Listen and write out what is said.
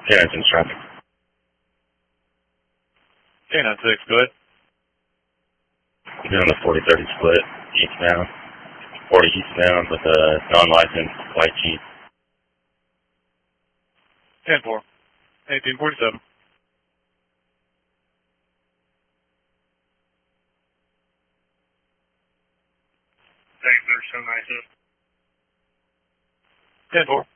K-9's traffic. K-9-6, go ahead. You're on the 40-30 split, eastbound. 40 eastbound with a non-licensed white Jeep. 10-4. 1847. Thanks, there's so nice. 10-4.